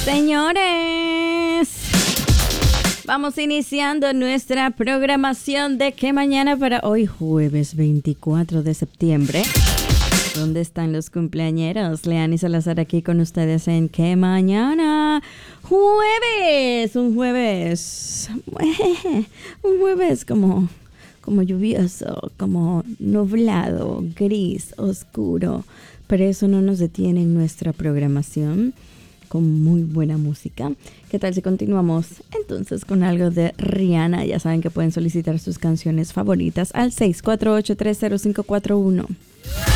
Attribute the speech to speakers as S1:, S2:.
S1: Señores, vamos iniciando nuestra programación de Que Mañana para hoy, jueves 24 de septiembre. ¿Dónde están los cumpleañeros? Leani Salazar aquí con ustedes en Que Mañana. Jueves, un jueves como lluvioso, como nublado, gris, oscuro. Pero eso no nos detiene en nuestra programación con muy buena música. ¿Qué tal si continuamos entonces con algo de Rihanna? Ya saben que pueden solicitar sus canciones favoritas al 648-30541.